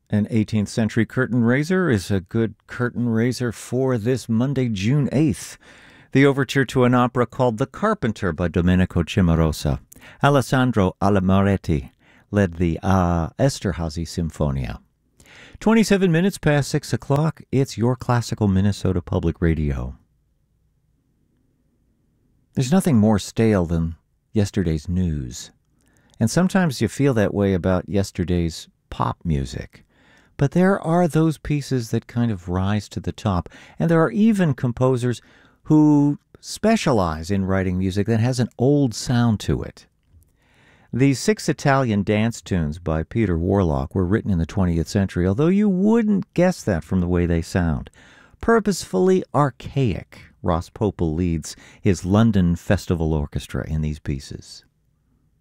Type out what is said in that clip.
An 18th century curtain raiser is a good curtain raiser for this Monday, June 8th. The overture to an opera called The Carpenter by Domenico Cimarosa. Alessandro Alamoretti led the Esterhazy Sinfonia. 27 minutes past 6 o'clock, it's your classical Minnesota Public Radio. There's nothing more stale than yesterday's news. And sometimes you feel that way about yesterday's pop music. But there are those pieces that kind of rise to the top. And there are even composers who specialize in writing music that has an old sound to it. These 6 Italian dance tunes by Peter Warlock were written in the 20th century, although you wouldn't guess that from the way they sound. Purposefully archaic, Ross Popel leads his London Festival Orchestra in these pieces.